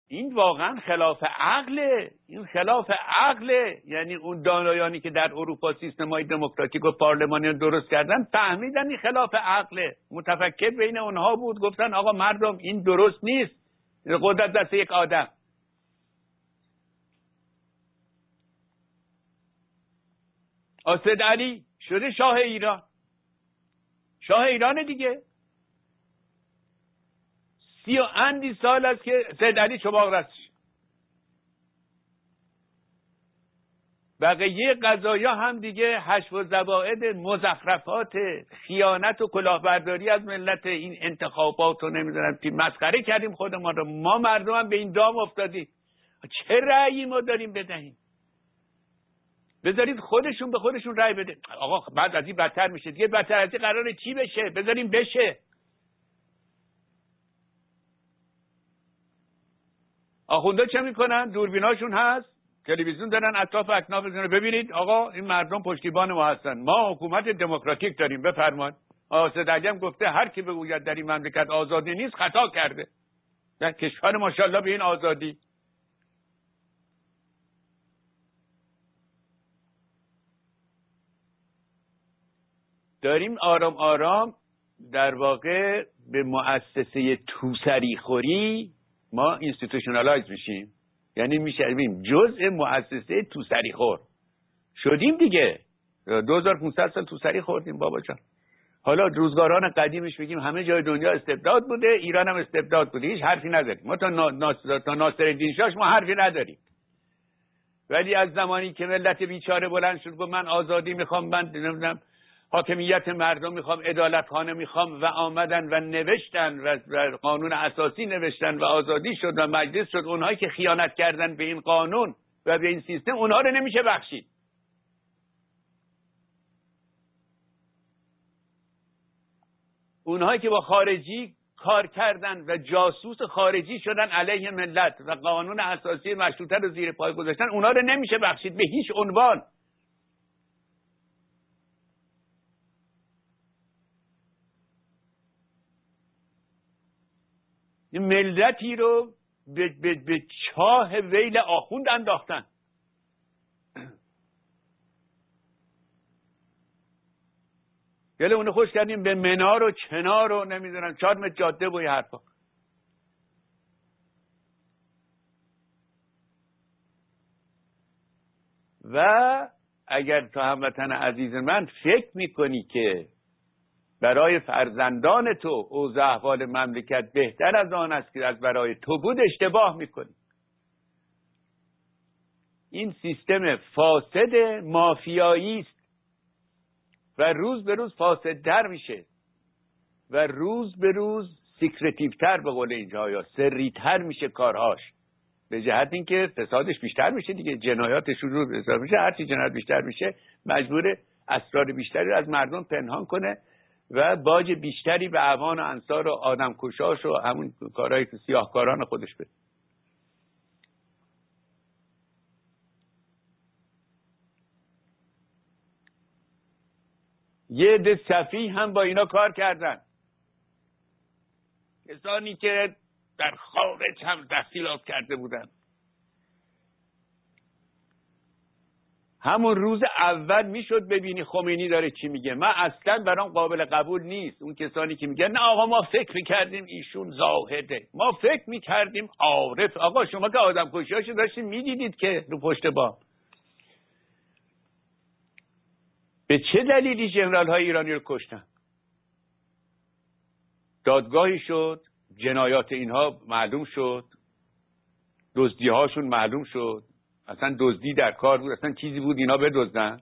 این واقعا خلاف عقله. این خلاف عقله. یعنی اون دانایانی که در اروپا سیستم‌های دموکراتیک و پارلمانی درست کردن فهمیدن این خلاف عقله. متفکر بین اونها بود، گفتن آقا مردم این درست نیست، قدرت دست یک آدم. سید علی شده شاه ایران. شاه ایران دیگه. 30 و اندی سال است که سید علی چماق رست. بقیه قضایا هم دیگه حشو و زوائد مزخرفات خیانت و کلاهبرداری از ملت، این انتخابات رو نمیدونم که مسخره کردیم خودمان رو. ما مردم هم به این دام افتادیم. چه رأیی ما داریم بدهیم؟ بذارید خودشون به خودشون رأی بده. آقا بعد از این بدتر میشه دیگه. بدتر از این قراره چی بشه؟ بذاریم بشه. آخونده چه میکنن؟ دوربیناشون هست، تلویزیون دارن، اطراف اکناف بزنن ببینید آقا این مردم پشتیبان ما هستن، ما حکومت دموکراتیک داریم، بفرمایید. سید علی هم گفته هر کی بگوید در این مملکت آزادی نیست خطا کرده. در کشور ماشاءالله به این آزادی. داریم آرام آرام در واقع به مؤسسه توسری خوری ما اینستیتوشنالایز میشیم. یعنی میشیم جزء مؤسسه توسری خور شدیم دیگه. 2500 سال توسری خوردیم بابا جان. حالا روزگاران قدیمش بگیم همه جای دنیا استبداد بوده، ایران هم استبداد بوده، هیچ حرفی نداریم. ما تا ناصرالدین شاه ما حرفی نداریم. ولی از زمانی که ملت بیچاره بلند شد گفت من آزادی میخوام، من نمیدونم حاکمیت مردم میخوام، عدالتخانه میخوام، و آمدن و نوشتن و قانون اساسی نوشتن و آزادی شد و مجلس شد. اونهایی که خیانت کردن به این قانون و به این سیستم اونها رو نمیشه بخشید. اونهایی که با خارجی کار کردن و جاسوس خارجی شدن علیه ملت و قانون اساسی مشروطه رو زیر پای گذاشتن، اونها رو نمیشه بخشید به هیچ عنوان. این ملتی رو به چاه ویل آخوند انداختن. گله اونو خوش کردیم به منار و کنار و نمیدونم 4 متر جاده و یه حرفا. و اگر تو هموطن عزیز من فکر میکنی که برای فرزندان تو اوضاع احوال مملکت بهتر از آن است که از برای تو بود، اشتباه میکنی. این سیستم فاسد مافیایی است و روز به روز فاسدتر میشه و روز به روز سیکرتیوتر، به قول اینجا یا سریتر میشه کارهاش، به جهت اینکه فسادش بیشتر میشه دیگه، جنایاتش رو حساب میشه. هرچی جنایت بیشتر میشه مجبور اسرار بیشتری از مردم پنهان کنه و باج بیشتری به اعوان و انصار و آدم کشاش و همون کارهای سیاهکاران خودش بده. یه عده سفیه هم با اینا کار کردن، کسانی که در خارج هم تحصیلات کرده بودن. همون روز اول میشد ببینی خمینی داره چی میگه. من اصلا برام قابل قبول نیست اون کسانی که میگن نه آقا ما فکر میکردیم ایشون زاهده، ما فکر میکردیم عارف. آقا شما که آدم کشیاشو داشتین میدیدید که رو پشت بام. به چه دلیلی ژنرال های ایرانی رو کشتن؟ دادگاهی شد، جنایات اینها معلوم شد، دزدی هاشون معلوم شد، اصلا دزدی در کار بود، اصلا چیزی بود اینا بدزدن.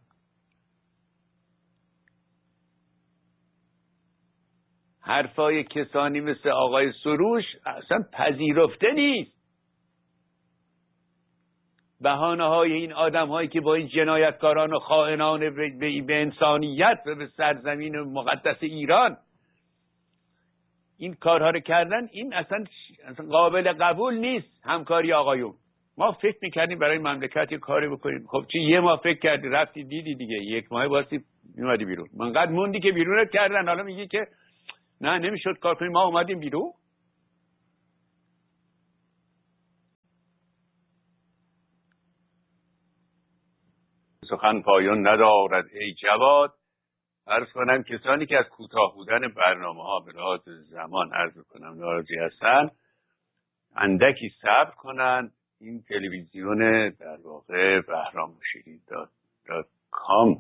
حرفای کسانی مثل آقای سروش اصلا پذیرفته نیست. بهانه های این آدم هایی که با این جنایتکاران و خائنان به انسانیت و به سرزمین مقدس ایران این کارها رو کردن، این اصلا قابل قبول نیست. همکاری آقایون، ما فکر میکردیم برای مملکت یه کاری بکنیم. خب چی یه ماه فکر کردی رفتی دیدی دیگه، 1 ماه باسی میومدی بیرون. منقدر موندی که بیرونت کردن، حالا میگی که نه نمیشد کار کنیم. ما اومدیم بیرون. سخن پایان ندارد ای جواد. عرض کنم کسانی که از کوتاه بودن برنامه ها به لحاظ زمان عرض کنم ناراضی هستن، اندکی صبر کنن. این تلویزیون در واقع بهرامشیری.com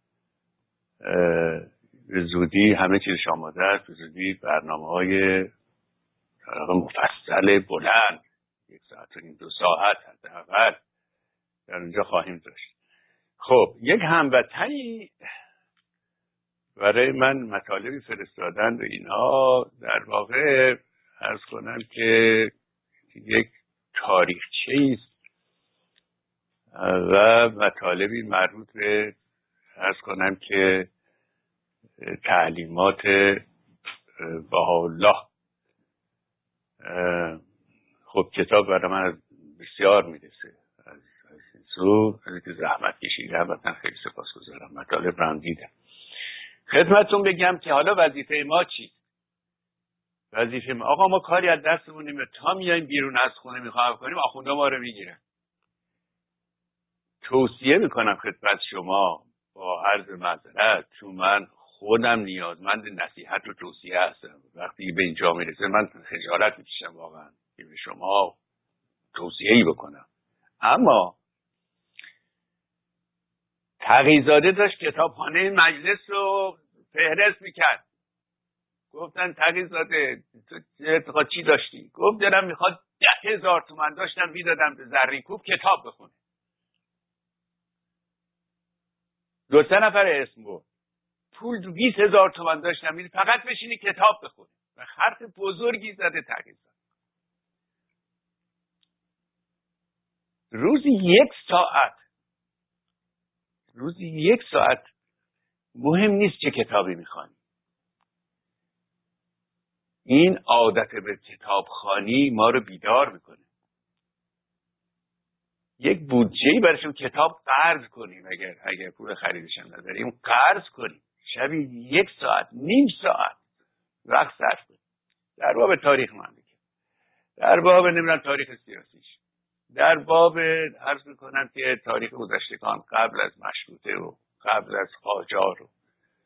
به زودی همه چیزش آماده است. به زودی برنامه‌های مفصل بلند 1 ساعت و نیم 2 ساعت حداقل در اونجا خواهیم داشت. خب یک هموطنی برای من مطالبی فرستادند و اینها در واقع عرض کنم که یک تاریخچه‌ای است و مطالبی مربوط به عرض کنم که تعلیمات بهاءالله. خب کتاب برای من بسیار میرسه از این سو، از که زحمت کشیدم و خیلی سپاسگزارم. مطالب رو هم دیدم. خدمتتون بگم که حالا وظیفه ما چیست؟ وظیفه ما آقا ما کاری از دستمون نمیاد، تا میایم بیرون از خونه میخوایم کنیم آخونده ما رو میگیرن. توصیه میکنم خدمت شما با عرض معذرت، چون من خودم نیازمند نصیحت و توصیه هستم. وقتی به اینجا میرسه من خجالت میکشم واقعا که به شما توصیه‌ای بکنم. اما تقی‌زاده داشت کتابخانه مجلس رو فهرست میکرد. گفتن تقی‌زاده تو چی داشتی؟ گفت دلم میخواد 10,000 تومان داشتم میدادم به زرینکوب کتاب بخونه. 2-3 نفر اسم بود. پول 20,000 تومان داشتم میدادم فقط بشینی کتاب بخونه. و حرف بزرگی زده تقی‌زاده. روزی 1 ساعت مهم نیست چه کتابی میخوانی. این عادت به کتابخوانی ما رو بیدار میکنه. یک بودجه‌ای براشون کتاب قرض کنیم، اگر پول خریدش هم نداریم قرض کنیم، شبی 1 ساعت نیم ساعت وقت صرف کنیم در باب تاریخ مملکت، در باب نمیدونم تاریخ سیاسیش، در باب عرض میکنم که تاریخ گذشتگان قبل از مشروطه و قبل از قاجار رو.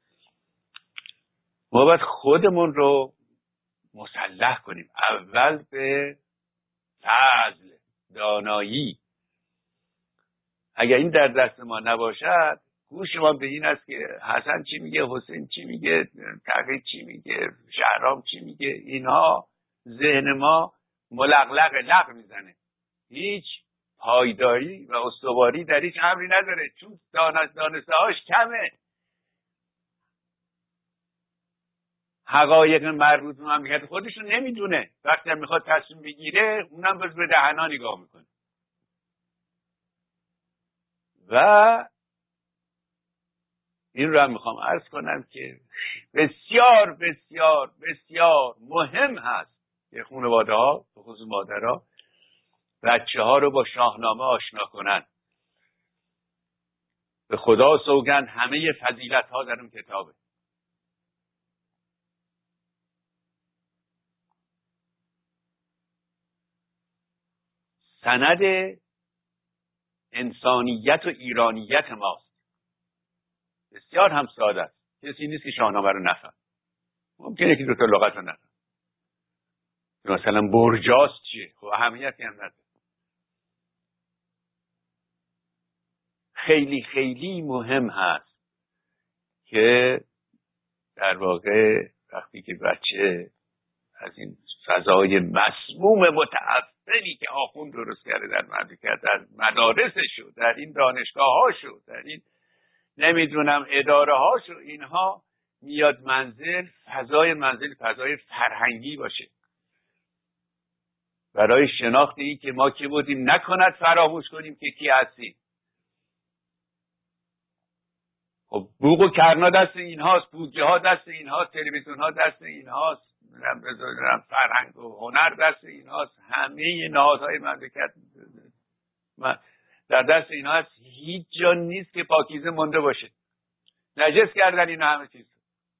ما باید خودمون رو مسلح کنیم اول به فضل، دانایی. اگر این در دست ما نباشد گوش ما به این است که حسن چی میگه، حسین چی میگه، تقی چی میگه، شهرام چی میگه، اینها ذهن ما لق میزنه. هیچ پایداری و استواری در هیچ امری نداره، چون دانسته هاش کمه. حقایق مربوط به مملکت خودش رو نمیدونه. وقتی هم میخواد تصمیم بگیره اونم باز به دهنا نگاه میکنه. و این رو هم میخوام عرض کنم که بسیار بسیار بسیار مهم هست که خانواده ها به خصوص مادرها بچه ها رو با شاهنامه آشنا کنن. به خدا سوگند همه فضیلت ها در اون کتابه. سند انسانیت و ایرانیت ماست. بسیار هم ساده است. کسی نیست که شاهنامه رو نفهم. ممکنه که 2 تا لغت رو نفهم. مثلا برجاست چیه؟ خب اهمیتی هم نداره. خیلی خیلی مهم هست که در واقع وقتی که بچه از این فضای مسموم متعفنی که آخوند درست کرده در مملکت، در مدارسش و در این دانشگاه‌هاش و در این نمیدونم اداره‌هاش و اینها میاد منزل، فضای فرهنگی باشه برای شناخت این که ما کی بودیم، نکند فراموش کنیم که کی هستیم. خب بوق و کرنا دست اینهاست، بودجه ها دست اینهاست، تلویزیون ها دست اینهاست، فرهنگ و هنر دست اینهاست، همه نهادهای مملکت در دست اینها هست. هیچ جا نیست که پاکیزه مونده باشه. نجس کردن اینا همه چیز.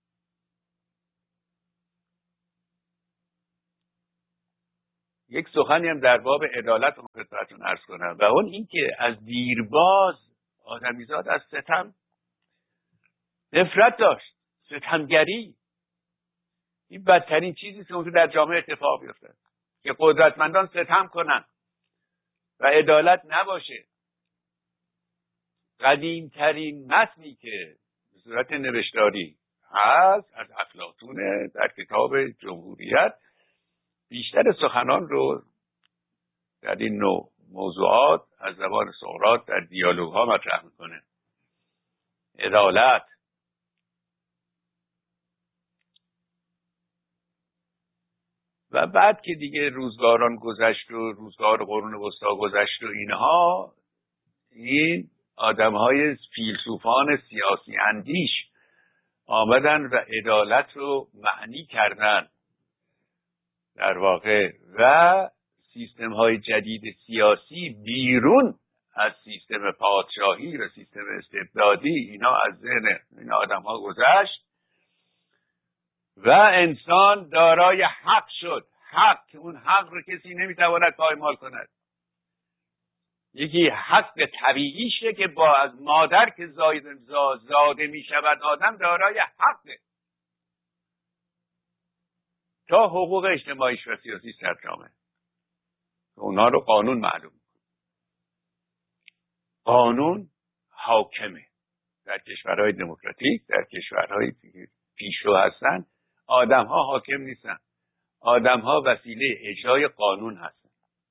یک سخنی هم در باب عدالت خدمتتون عرض کنم و اون این که از دیرباز آدمیزاد از ستم نفرت داشت. ستمگری این بدترین چیزی که اونجا در جامعه اتفاق بیفته، که قدرتمندان ستم کنن و عدالت نباشه. قدیمترین متنی که به صورت نوشتاری هست از افلاطون در کتاب جمهوریت بیشتر سخنان رو در این نوع موضوعات از زبان سقراط در دیالوگ ها مطرح میکنه. عدالت، و بعد که دیگه روزگاران گذشت و روزگار قرون وسطا گذشت و اینها، این آدمهای فیلسوفان سیاسی اندیش آمدن و عدالت رو معنی کردن در واقع، و سیستم های جدید سیاسی بیرون از سیستم پادشاهی و سیستم استبدادی اینا از ذهن این آدم ها گذشت و انسان دارای حق شد. حق که اون حق رو کسی نمیتواند پایمال کند. یکی حق طبیعیشه که با از مادر که زاده میشود آدم دارای حقه تا حقوق اجتماعیش و سیاسی در جامعه. اونا رو قانون معلوم. قانون حاکمه در کشورهای دموکراتیک، در کشورهای پیشرو هستن. آدم ها حاکم نیستن، آدم ها وسیله اجرای قانون هستن.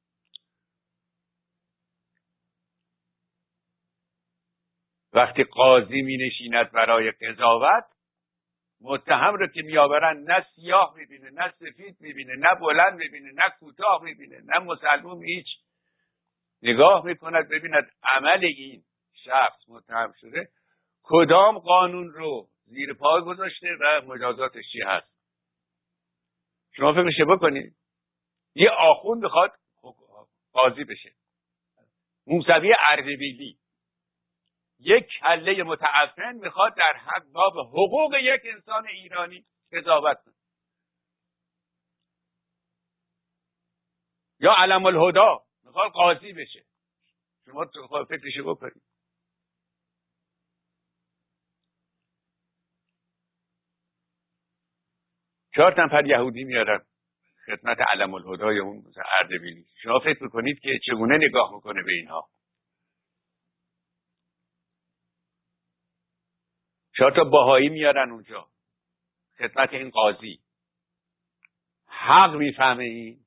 وقتی قاضی می نشیند برای قضاوت، متهم رو که می آورن نه سیاه می بینه، نه سفید می بینه، نه بلند می بینه، نه کوتاه می بینه، نه مسلمون، هیچ. نگاه می کند ببیند عمل این شخص متهم شده کدام قانون رو زیر پای گذاشته و مجازاتش چی هست. شما فکرش بکنید یه آخوند بخواد قاضی بشه، موسوی اردبیلی یک کله متعفن میخواد در حق باب حقوق یک انسان ایرانی قضاوت کنه، یا علم الهدا میخواد قاضی بشه. شما فکرش بکنید. چهار نفر یهودی میارن خدمت علم الهدای اون اردبیلی. شما فکر میکنید که چگونه نگاه میکنه به اینها؟ چهار تا بهایی میارن اونجا خدمت این قاضی. حق میفهمه این؟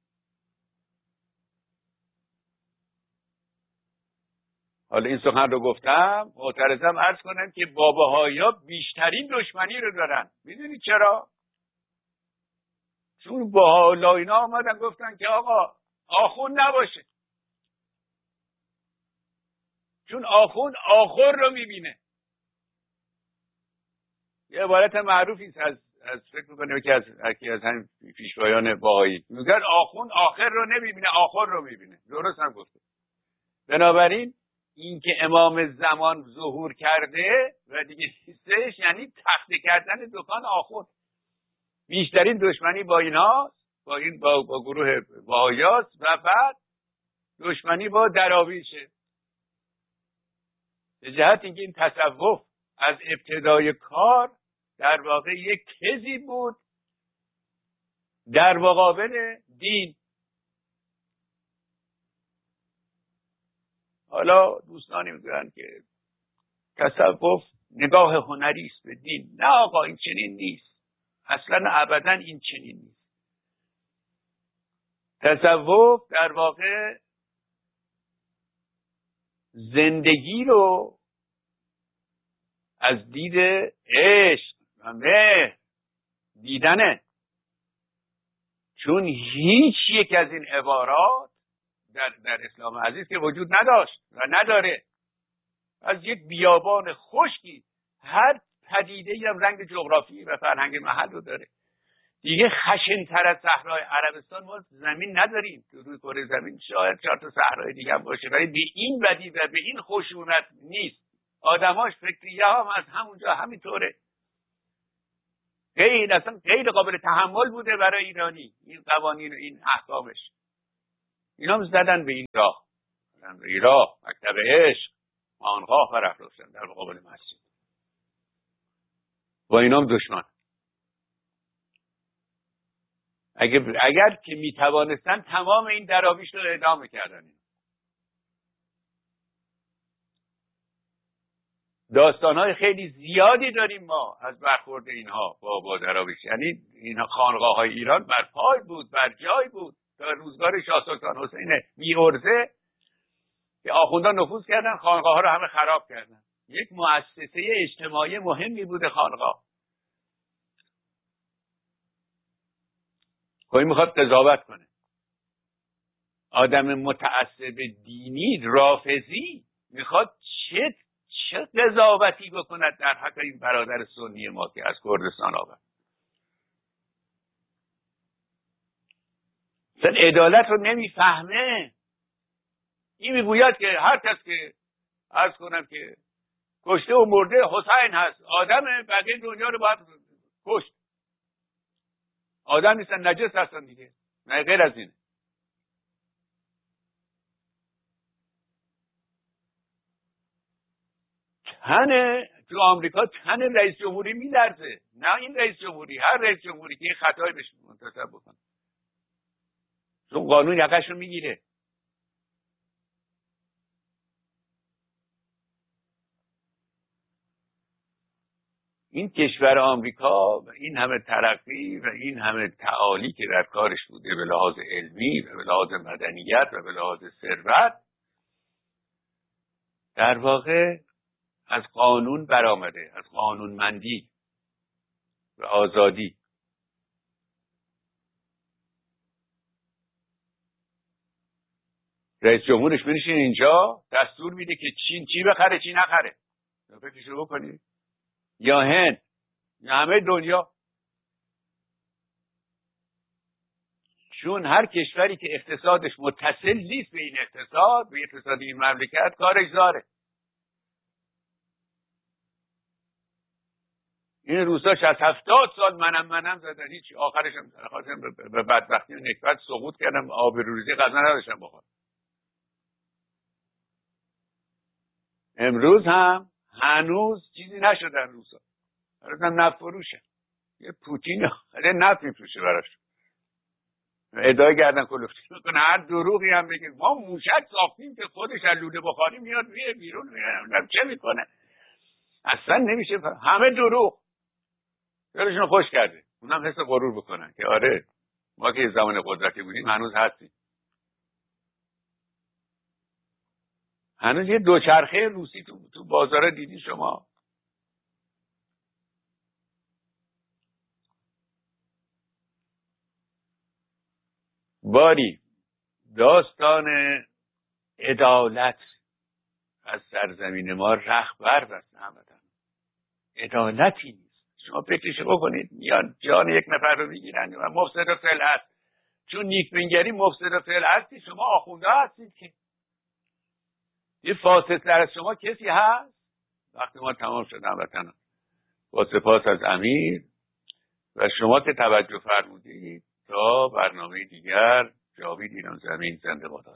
حالا این سخن رو گفتم معترضم عرض کنم که باباهایی ها بیشترین دشمنی رو دارن. میدونید چرا؟ چون بهاءالله اینا آمدن گفتن که آقا آخوند نباشه، چون آخوند آخر رو میبینه. یه عبارت معروفی است از فکر میکنم که از همین پیشوایان بهایی میگن آخوند آخر رو نمیبینه، آخر رو میبینه. درست هم گفته. بنابراین این که امام زمان ظهور کرده و دیگه نیستش یعنی تخته کردن دکان آخوند. بیشترین دشمنی با اینها، با گروه بهاییاست و بعد دشمنی با دراویشه. به جهت اینکه این تصوف از ابتدای کار در واقع یک کذی بود در مقابل دین. حالا دوستانی میگن که تصوف نگاه هنری است به دین. نه آقا، این چنین نیست. اصلا ابدا این چنین نیست. تصوف در واقع زندگی رو از دید عشق و مهر دیدنه. چون هیچ یک از این عبارات در اسلام عزیز که وجود نداشت و نداره. از یک بیابان خشکی هر پدیده‌ای هم رنگ جغرافی و فرهنگ محل رو داره. دیگه خشن‌تر از صحرای عربستان ما زمین نداریم. تو روی کره زمین شاید 4 تا صحرای دیگه هم باشه، ولی به این بدی و به این خشونت نیست. آدماش فکریه هم از همونجا همینطوره. اصلا غیر قابل تحمل بوده برای ایرانی این قوانین و این احکامش. اینا هم زدن به این راه، مکتب عشق. خانقاه برافروختن در مقابل مسجد. با اینام دشمن. اگر که میتوانستن تمام این دراویش رو اعدام میکردن. داستانهای خیلی زیادی داریم ما از برخورد اینها با دراویش. یعنی اینها خانقاه‌های ایران بر پای بود، بر جای بود تا روزگار شاه سلطان حسین میرزا که آخوندان نفوذ کردن، خانقاه‌ها رو همه خراب کردن. یک مؤسسه اجتماعی مهمی بوده خانقاه. خب این میخواد قضاوت کنه. آدم متعصب دینی رافضی میخواد چه قضاوتی بکند در حق این برادر سنی ما که از کردستان آورد. اصلا عدالت رو نمیفهمه. این میگوید که هر کس که عرض کنم که کشته و مرده حسین هست، آدم بقیه دنیا رو باید کشت. آدم نیستن، نجس هستن دیگه. نه غیر از اینه. تو آمریکا تن رئیس جمهوری میلرزه. نه این رئیس جمهوری، هر رئیس جمهوری که خطایی بهش منتسب بکنه، چون قانون یقش رو میگیره. این کشور آمریکا و این همه ترقی و این همه تعالی که در کارش بوده به لحاظ علمی و به لحاظ مدنیت و به لحاظ ثروت، در واقع از قانون برآمده، از قانونمندی و آزادی. رئیس جمهورش بنشین اینجا دستور میده که چین چی بخره چی نخره. فکرش رو بکنید. یا هند یا همه دنیا. چون هر کشوری که اقتصادش متصل نیست به این اقتصاد، به اقتصاد این مملکت، کارش زاره. این روسا 60-70 سال منم زدن، هیچ آخرش هم به بدبختی و نکبت سقوط کردم، آبروریزی غذا نداشتم بخورم. امروز هم هنوز چیزی نشدن روسا. هنوز هم نفت فروشن. یه پوتین نفت میفروشه براش. ادعای گردن کلفتی میکنه، هر دروغی هم بگه ما موشک ساختیم که خودش از لوله بخاری میاد بیرون چه میکنه. اصلا نمیشه. همه دروغ. دلشون خوش کرده. اونم حس غرور بکنن که آره ما که زمان قدرتی بودیم هنوز هستیم. هنوز یه دوچرخه روسی تو بازار دیدی شما؟ باری داستان عدالت از سرزمین ما رخبر بست هموطن. عدالتی نیست. شما فکرش بکنید میان جان یک نفر رو میگیرن و مفسد فعل هست. چون نیکبینگری مفسد فعل هستی، شما آخونده هستید که یه فاسدتر از شما کسی هست؟ وقتی ما تمام شد هموطنان، با سپاس از امیر و شما که توجه فرمودید، تا برنامه دیگر، جاوید ایران زمین زنده باد.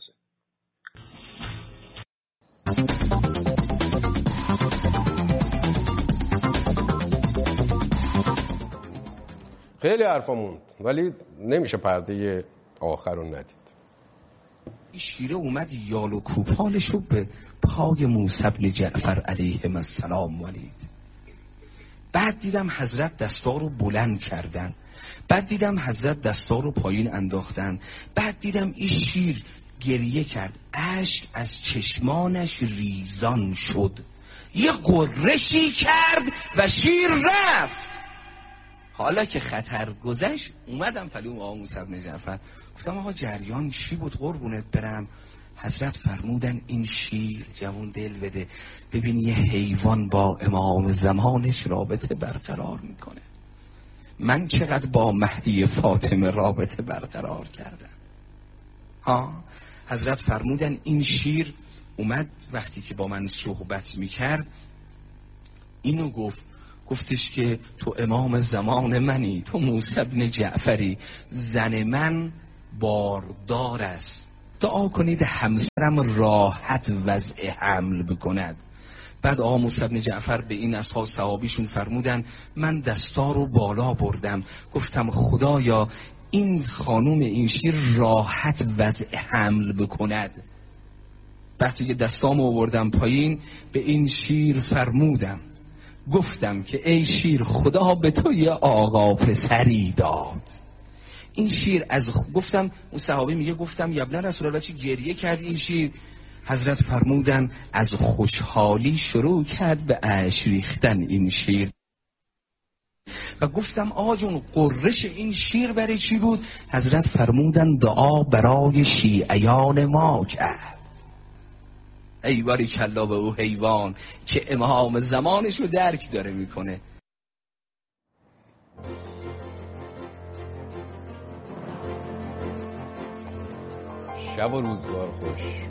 خیلی حرفا موند ولی نمیشه پرده آخر رو ندید. شیره اومد یال و کوپالش رو به پای موسی بن جعفر علیه السلام ولید. بعد دیدم حضرت دستا رو بلند کردن، بعد دیدم حضرت دستا رو پایین انداختن، بعد دیدم این شیر گریه کرد، اشک از چشمانش ریزان شد، یه قرشی کرد و شیر رفت. حالا که خطر گذشت اومدم پلوم آقا موسی بن جعفر، گفتم آقا جریان چی بود قربونت برم؟ حضرت فرمودن این شیر جوون دل بده، ببین یه حیوان با امام زمانش رابطه برقرار میکنه. من چقدر با مهدی فاطمه رابطه برقرار کردم. حضرت فرمودن این شیر اومد وقتی که با من صحبت میکرد اینو گفتش که تو امام زمان منی، تو موسی بن جعفری، زن من باردار است، دعا کنید همسرم راحت وضع حمل بکند. بعد آقا موسی بن جعفر به این اصحاب صحابیشون فرمودن من دستا رو بالا بردم، گفتم خدایا این خانوم این شیر راحت وضع حمل بکند. وقتی که دستامو آوردم پایین به این شیر فرمودم، گفتم که ای شیر خدا به تو یه آقا پسری داد. این شیر گفتم اون صحابی میگه گفتم یا ابن رسول الله چی گریه کرد این شیر؟ حضرت فرمودن از خوشحالی شروع کرد به اشک ریختن این شیر. و گفتم آقا جون قررش این شیر برای چی بود؟ حضرت فرمودن دعا برای شیعیان ما کرد. ای باریکلا به او حیوان که امام زمانش رو درک داره میکنه. شب و روزگار خوش.